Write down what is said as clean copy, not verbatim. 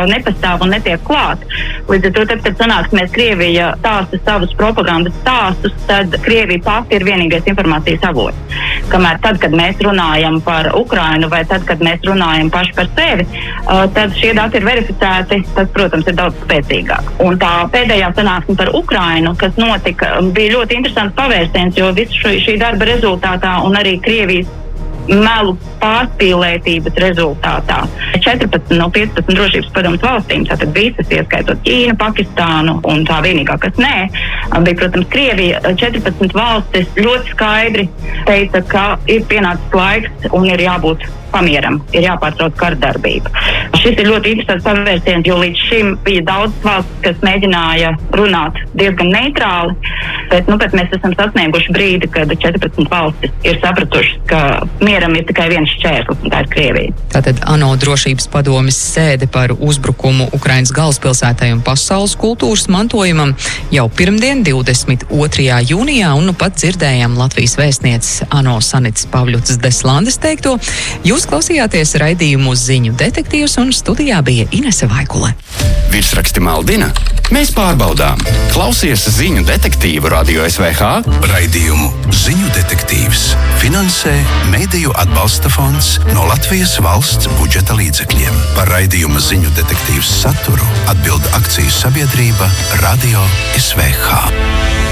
nepastāv un netiek klāt. Līdz ar to tad sanāk, ka Krievija stāsta savus propagandas stāstus, tad Krievija pati ir vienīgais informācijas avots. Kamēr tad, kad mēs runājam par Ukrainu vai tad, kad mēs runājam paši par sevi, tad šie dati ir verificēti, tas, protams, ir daudz spēcīgāk. Un tā pēdējā sanāksme par Ukrainu, kas notika, bija ļoti interesants pavērsiens, jo visu šī darba rezultātā un arī Krievijas melu pārspīlētības rezultātā 14 no 15 drošības padomes valstīm, tātad visas, ieskaitot Ķīnu, Pakistānu un tā vienīgā, kas nē, bija, protams, Krievija. 14 valstis ļoti skaidri teica, ka ir pienācis laiks un ir jābūt pamieram, ir jāpārtrauc kardarbība. Šis ir ļoti interesants pavērsiens, jo līdz šim bija daudz valsts, kas mēģināja runāt diezgan neitrāli, bet mēs esam sasnieguši brīdi, kad 14 valstis ir sapratušas, ka mieram ir tikai viens šķērslis, un tā ir Krievija. Tātad ANO drošības padomes sēde par uzbrukumu Ukrainas galvaspilsētai un pasaules kultūras mantojumam jau pirmdien, 22. jūnijā, un nu pat dzirdējām Latvijas vēstnieces ANO Sanitas Pavļucas Deslandes teikto. Jūs klausījāties raidījumu Ziņu detektīvs, un studijā bija Inese Vaikule. Virsraksti maldina, mēs pārbaudām. Klausies Ziņu detektīvu Radio SVH. Raidījumu Ziņu detektīvs finansē Mediju atbalsta fonds no Latvijas valsts budžeta līdzekļiem. Par raidījumu Ziņu detektīvs saturu atbild akciju sabiedrība Radio SVH.